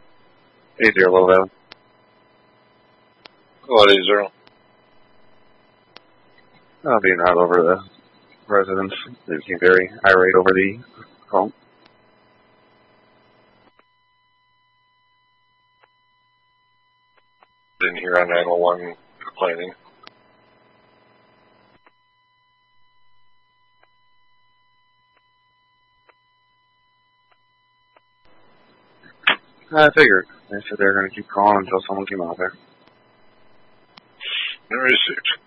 80 low level. What 80? Being out over the residents. They became very irate over the call. Didn't hear on 911 complaining. I figured. They said they were going to keep calling until someone came out there. Received.